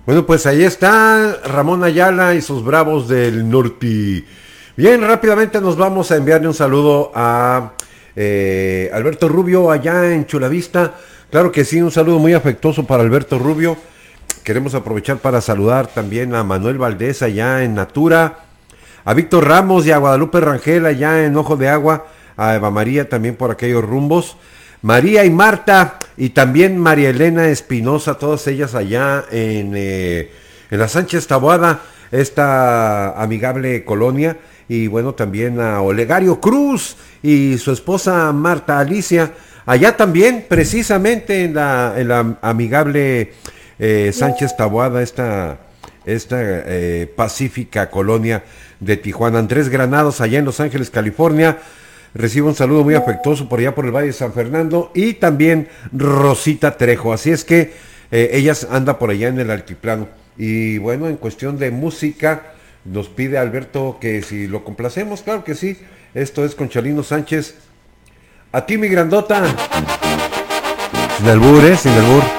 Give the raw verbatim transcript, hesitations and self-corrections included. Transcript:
Bueno, pues ahí está Ramón Ayala y sus Bravos del Norte. Bien, rápidamente nos vamos a enviarle un saludo a eh, Alberto Rubio allá en Chulavista. Claro que sí, un saludo muy afectuoso para Alberto Rubio. Queremos aprovechar para saludar también a Manuel Valdés allá en Natura, a Víctor Ramos y a Guadalupe Rangel allá en Ojo de Agua, a Eva María también por aquellos rumbos, María y Marta y también María Elena Espinosa, todas ellas allá en, eh, en la Sánchez Taboada, esta amigable colonia, y bueno, también a Olegario Cruz y su esposa Marta Alicia, allá también precisamente en la, en la amigable eh, Sánchez Taboada, esta, esta eh, pacífica colonia de Tijuana. Andrés Granados allá en Los Ángeles, California, recibo un saludo muy afectuoso por allá por el Valle de San Fernando, y también Rosita Trejo, así es que eh, ellas anda por allá en el altiplano. Y bueno, en cuestión de música, nos pide Alberto que si lo complacemos, claro que sí, esto es con Chalino Sánchez. A ti, mi grandota. Sin albur, ¿eh? Sin albur.